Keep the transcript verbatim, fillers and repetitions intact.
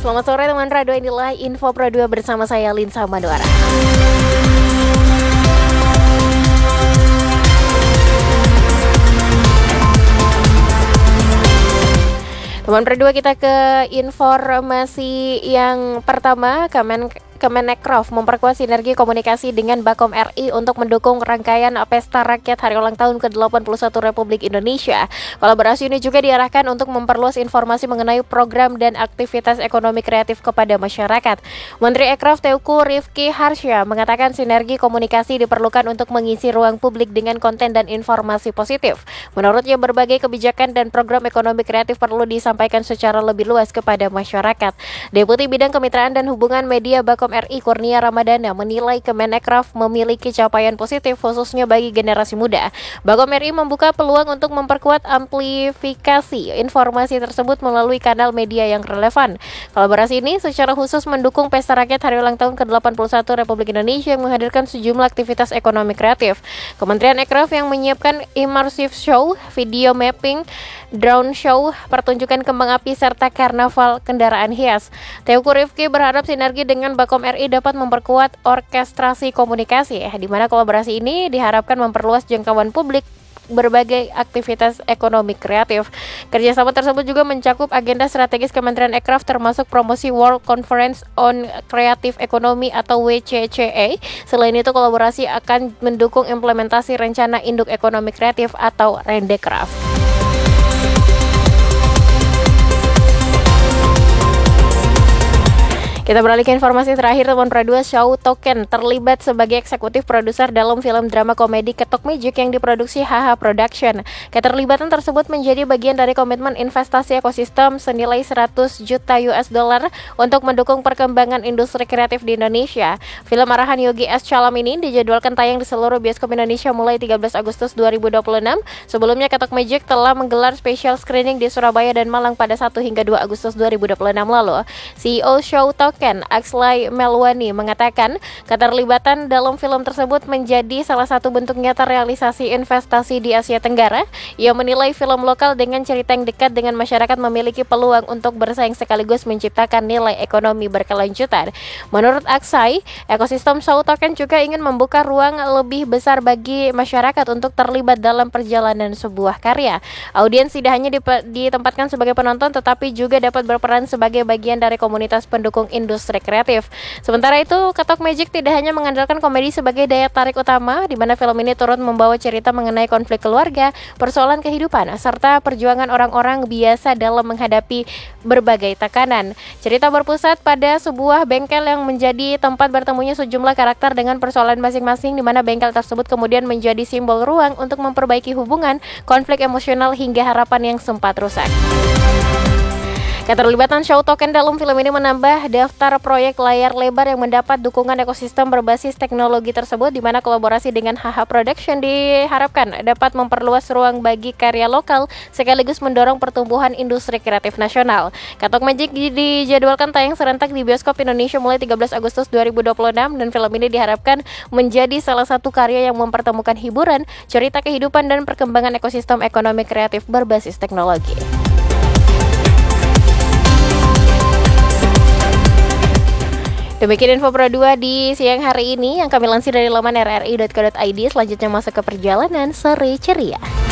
Selamat sore teman Radio, inilah Info Pro dua bersama saya Linsa Madwara. Teman Pro dua, kita ke informasi yang pertama. Kemen Kemenekraf memperkuat sinergi komunikasi dengan Bakom R I untuk mendukung rangkaian Pesta Rakyat Hari Ulang Tahun ke delapan puluh satu Republik Indonesia. Kolaborasi ini juga diarahkan untuk memperluas informasi mengenai program dan aktivitas ekonomi kreatif kepada masyarakat. Menteri Ekraf Teuku Rifki Harsha mengatakan sinergi komunikasi diperlukan untuk mengisi ruang publik dengan konten dan informasi positif. Menurutnya, berbagai kebijakan dan program ekonomi kreatif perlu disampaikan secara lebih luas kepada masyarakat. Deputi Bidang Kemitraan dan Hubungan Media Bakom R I Kurnia Ramadana menilai Kemenekraf memiliki capaian positif khususnya bagi generasi muda. Bakom R I membuka peluang untuk memperkuat amplifikasi informasi tersebut melalui kanal media yang relevan. Kolaborasi ini secara khusus mendukung Pesta Rakyat Hari Ulang Tahun ke delapan puluh satu Republik Indonesia yang menghadirkan sejumlah aktivitas ekonomi kreatif. Kementerian Ekraf yang menyiapkan immersive show, video mapping, drone show, pertunjukan kembang api serta karnaval kendaraan hias. Teuku Rifki berharap sinergi dengan Bakom R I dapat memperkuat orkestrasi komunikasi, di mana kolaborasi ini diharapkan memperluas jangkauan publik berbagai aktivitas ekonomi kreatif. Kerjasama tersebut juga mencakup agenda strategis Kementerian Ekraf termasuk promosi World Conference on Creative Economy atau W C C E. Selain itu, kolaborasi akan mendukung implementasi rencana induk ekonomi kreatif atau Rendekraf. Kita beralih ke informasi terakhir, teman Pro dua. Shaw Token terlibat sebagai eksekutif produser dalam film drama komedi Ketok Magic yang diproduksi H H Production. Keterlibatan tersebut menjadi bagian dari komitmen investasi ekosistem senilai seratus juta U S dollar untuk mendukung perkembangan industri kreatif di Indonesia. Film arahan Yogi S. Chalam ini dijadwalkan tayang di seluruh bioskop Indonesia mulai tiga belas Agustus dua ribu dua puluh enam. Sebelumnya, Ketok Magic telah menggelar special screening di Surabaya dan Malang pada satu hingga dua Agustus dua ribu dua puluh enam lalu. C E O Shaw Token Axlay Melwani mengatakan keterlibatan dalam film tersebut menjadi salah satu bentuk nyata realisasi investasi di Asia Tenggara. Ia menilai film lokal dengan cerita yang dekat dengan masyarakat memiliki peluang untuk bersaing sekaligus menciptakan nilai ekonomi berkelanjutan. Menurut Axlay, ekosistem Shaw Token juga ingin membuka ruang lebih besar bagi masyarakat untuk terlibat dalam perjalanan sebuah karya. Audiens tidak hanya ditempatkan sebagai penonton tetapi juga dapat berperan sebagai bagian dari komunitas pendukung industri kreatif. Sementara itu, Ketok Magic tidak hanya mengandalkan komedi sebagai daya tarik utama, di mana film ini turut membawa cerita mengenai konflik keluarga, persoalan kehidupan, serta perjuangan orang-orang biasa dalam menghadapi berbagai tekanan. Cerita berpusat pada sebuah bengkel yang menjadi tempat bertemunya sejumlah karakter dengan persoalan masing-masing, di mana bengkel tersebut kemudian menjadi simbol ruang untuk memperbaiki hubungan, konflik emosional, hingga harapan yang sempat rusak. Keterlibatan Shaw Token dalam film ini menambah daftar proyek layar lebar yang mendapat dukungan ekosistem berbasis teknologi tersebut, di mana kolaborasi dengan H H Production diharapkan dapat memperluas ruang bagi karya lokal sekaligus mendorong pertumbuhan industri kreatif nasional. Ketok Magic dijadwalkan tayang serentak di bioskop Indonesia mulai tiga belas Agustus dua ribu dua puluh enam dan film ini diharapkan menjadi salah satu karya yang mempertemukan hiburan, cerita kehidupan, dan perkembangan ekosistem ekonomi kreatif berbasis teknologi. Demikian Info Pro dua di siang hari ini yang kami lansir dari laman r r i dot co dot i d. Selanjutnya masuk ke perjalanan sore ceria.